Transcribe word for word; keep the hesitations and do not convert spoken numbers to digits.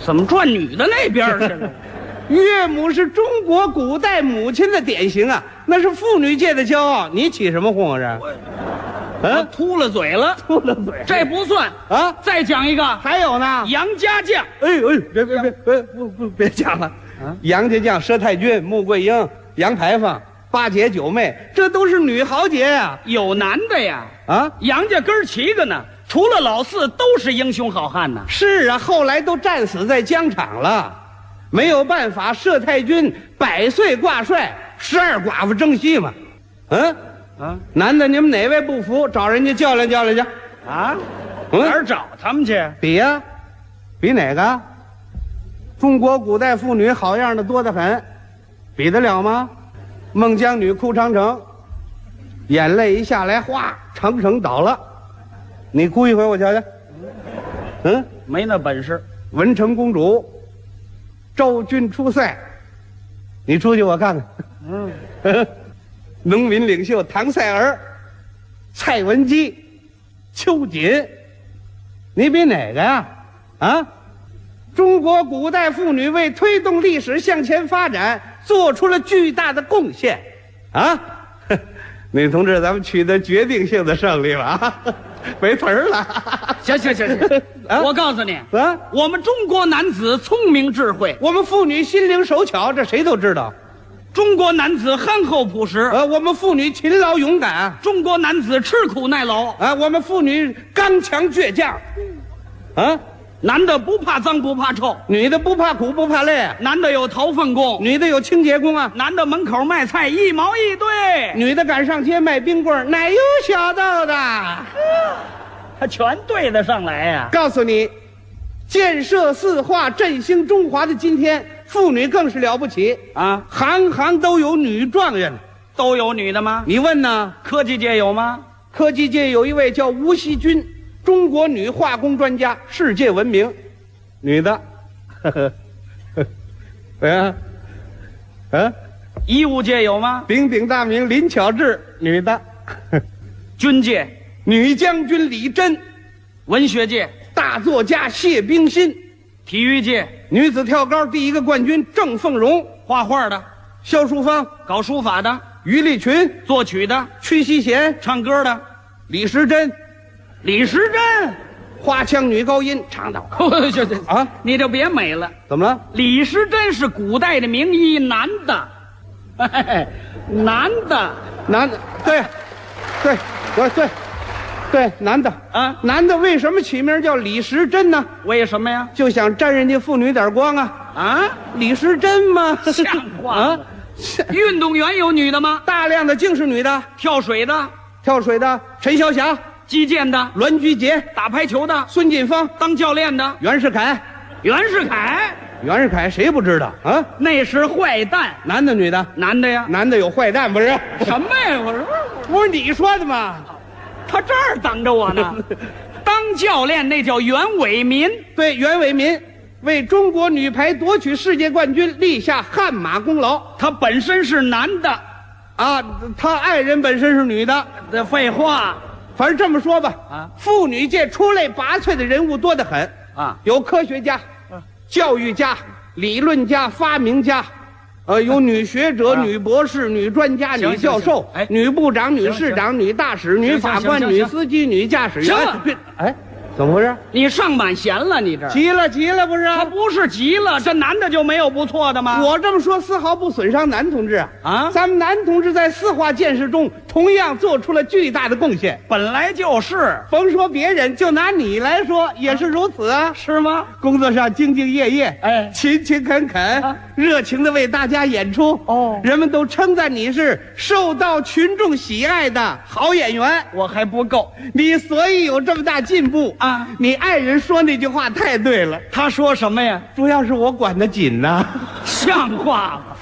怎么转女的那边去了？ 岳母是中国古代母亲的典型啊，那是妇女界的骄傲。你起什么哄啊？这， 我秃了嘴了， 秃了嘴， 这不算啊！ 再讲一个， 还有呢， 杨家将。 哎哎，别别别别不不别讲了，啊！杨家将、佘太君、穆桂英、杨牌坊、八姐九妹，这都是女豪杰呀！ 有男的呀， 啊， 杨家哥儿七个呢，除了老四都是英雄好汉呐。 是啊，后来都战死在疆场了。没有办法，佘太君百岁挂帅，十二寡妇争西嘛。嗯啊， 男的你们哪位不服，找人家较量较量去。 啊， 嗯哪儿找他们去？ 比呀、比哪个？中国古代妇女好样的多得很，比得了吗？孟姜女哭长城，眼泪一下来，哗，长城倒了。你哭一回我瞧瞧。嗯， 没那本事。 文成公主，昭君出塞，你出去我看看。 嗯， 农民领袖唐赛儿、蔡文姬、秋瑾，你比哪个呀？啊，中国古代妇女为推动历史向前发展做出了巨大的贡献，啊，女同志，咱们取得决定性的胜利了啊，没词儿了。 行行行行， 啊我告诉你啊， 我们中国男子聪明智慧， 我们妇女心灵手巧，这谁都知道。 中国男子憨厚朴实， 呃，我们妇女勤劳勇敢， 中国男子吃苦耐劳， 啊，我们妇女刚强倔强，啊， 男的不怕脏不怕臭， 女的不怕苦不怕累， 男的有掏粪工， 女的有清洁工啊， 男的门口卖菜一毛一对， 女的赶上街卖冰棍奶油小豆的。 他全对得上来呀、 告诉你，建设四化、振兴中华的今天，妇女更是了不起啊！ 行行都有女状元。 都有女的吗？ 你问呢？ 科技界有吗？ 科技界有一位叫吴锡君，中国女化工专家，世界闻名，女的。呵呵呵，怎样？啊， 医务界有吗？ 鼎鼎大名林巧稚，女的。 军界、 女将军李珍， 文学界、 大作家谢冰心， 体育界、 女子跳高第一个冠军郑凤荣， 画画的、 萧淑芳、 搞书法的、 于丽群、 作曲的、 屈希贤、 唱歌的、 李时珍， 李时珍。 花腔女高音唱的这这啊， 你就别美了。 怎么了？ 李时珍是古代的名医，男的，哎，男的男的，对，对，对对对，男的啊， 男的为什么起名叫李时珍呢？ 为什么呀？ 就想沾人家妇女点光啊！ 啊， 李时珍吗？ 像话啊吗？运动员有女的吗？ 大量的竟是女的， 跳水的、 跳水的陈晓霞、 击剑的、 栾菊杰、 打排球的、 孙锦芳、 当教练的、 袁世凯。 袁世凯， 袁世凯谁不知道啊？ 那是坏蛋， 男的女的？ 男的呀？ 男的有坏蛋不是？ 什么呀？我说不是你说的吗？ 他这儿等着我呢。当教练那叫袁伟民， 对，袁伟民为中国女排夺取世界冠军立下汗马功劳他本身是男的。 啊！他爱人本身是女的， 这废话反正这么说吧， 啊， 妇女界出类拔萃的人物多得很啊， 有科学家、教育家、理论家、发明家，呃，有女学者、 啊女博士、女专家、 行女教授行行哎， 女部长、女行市长、女大使、女行法官、 行行行女司机、女驾驶员。 行了别哎，怎么回事？ 你上满弦了，你这急了，急了，不是？ 他不是急了，这男的就没有不错的吗？ 我这么说丝毫不损伤男同志啊！ 啊咱们男同志在四化建设中同样做出了巨大的贡献。 本来就是甭说别人，就拿你来说也是如此啊！ 是吗？ 工作上兢兢业业， 哎勤勤恳恳， 啊热情的为大家演出。 哦人们都称赞你是受到群众喜爱的好演员。 我还不够。 你所以有这么大进步啊你爱人说那句话太对了， 他说什么呀？ 主要是我管得紧呐、 像话吗？